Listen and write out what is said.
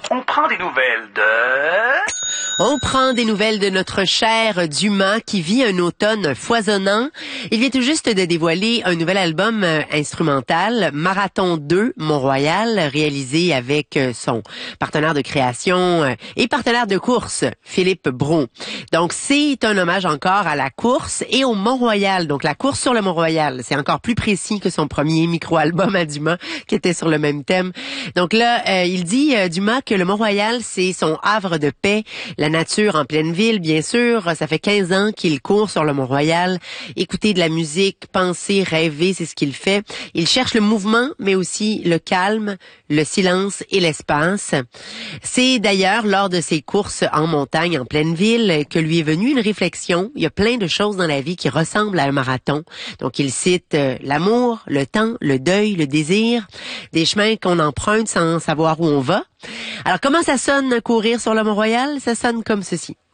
On prend des nouvelles de... On prend des nouvelles de notre cher Dumas qui vit un automne foisonnant. Il vient tout juste de dévoiler un nouvel album instrumental, Marathon 2, Mont-Royal, réalisé avec son partenaire de création et partenaire de course, Philippe Brault. Donc, c'est un hommage encore à la course et au Mont-Royal. Donc, la course sur le Mont-Royal, c'est encore plus précis que son premier micro-album à Dumas, qui était sur le même thème. Donc là, il dit, Dumas, que le Mont-Royal, c'est son havre de paix, la nature en pleine ville, bien sûr. Ça fait 15 ans qu'il court sur le Mont-Royal. Écouter de la musique, penser, rêver, c'est ce qu'il fait. Il cherche le mouvement, mais aussi le calme, le silence et l'espace. C'est d'ailleurs lors de ses courses en montagne, en pleine ville, que lui est venue une réflexion. Il y a plein de choses dans la vie qui ressemblent à un marathon. Donc, il cite l'amour, le temps, le deuil, le désir, des chemins qu'on emprunte sans savoir où on va. Alors, comment ça sonne courir sur le Mont-Royal? Ça sonne comme ceci.